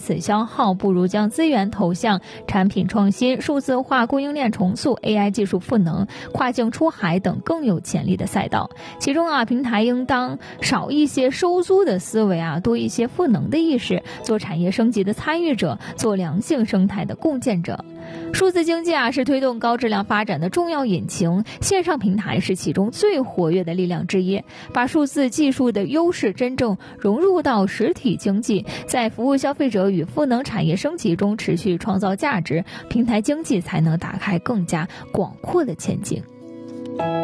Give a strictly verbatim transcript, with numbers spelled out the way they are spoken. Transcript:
此消耗，不如将资源投向产品创新、数字化供应链重塑、A I 技术赋能、跨境出海等更有潜力的赛道。其中啊，平台应当少一些收租的思维啊，多一些赋能的意识，做产业升级的参与者，做良性生态的共建者。数字经济啊，是推动高质量发展的重要引擎，线上平台是其中最活跃的力量之一。把数字技术的优势真正融入到实体经济，在服务消费者与赋能产业升级中持续创造价值，平台经济才能打开更加广阔的前景。